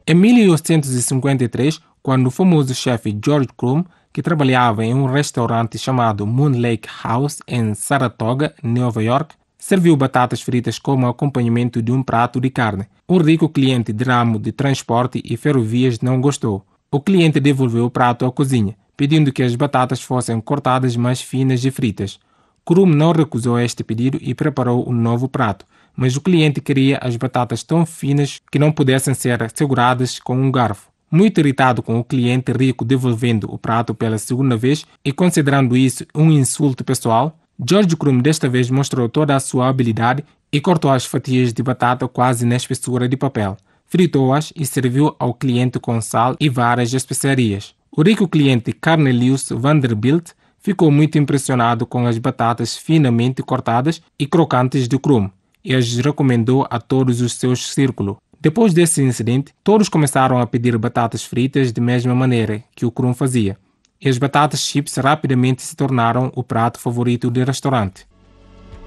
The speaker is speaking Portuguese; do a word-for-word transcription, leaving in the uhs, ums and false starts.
Em mil oitocentos e cinquenta e três, quando o famoso chefe George Crumb, que trabalhava em um restaurante chamado Moon Lake House em Saratoga, Nova York, serviu batatas fritas como acompanhamento de um prato de carne. Um rico cliente de ramo de transporte e ferrovias não gostou. O cliente devolveu o prato à cozinha, pedindo que as batatas fossem cortadas mais finas e fritas. Crumb não recusou este pedido e preparou um novo prato, mas o cliente queria as batatas tão finas que não pudessem ser seguradas com um garfo. Muito irritado com o cliente rico devolvendo o prato pela segunda vez e considerando isso um insulto pessoal, George Crumb desta vez mostrou toda a sua habilidade e cortou as fatias de batata quase na espessura de papel. Fritou-as e serviu ao cliente com sal e várias especiarias. O rico cliente Cornelius Vanderbilt ficou muito impressionado com as batatas finamente cortadas e crocantes de Crumb e as recomendou a todos os seus círculos. Depois desse incidente, todos começaram a pedir batatas fritas da mesma maneira que o Crumb fazia, e as batatas chips rapidamente se tornaram o prato favorito do restaurante.